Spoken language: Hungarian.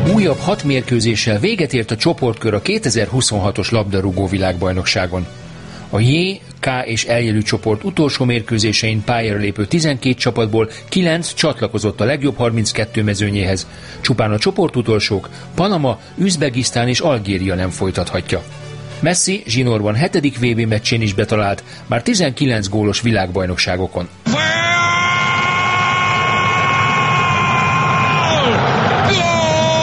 Újabb 6 mérkőzéssel véget ért a csoportkör a 2026-os labdarúgó világbajnokságon. A J, K és L jelű csoport utolsó mérkőzésein pályára lépő 12 csapatból 9 csatlakozott a legjobb 32 mezőnyéhez. Csupán a csoportutolsók Panama, Üzbegisztán és Algéria nem folytathatja. Messi zsinórban 7. VB meccsén is betalált, már 19 gólos világbajnokságokon.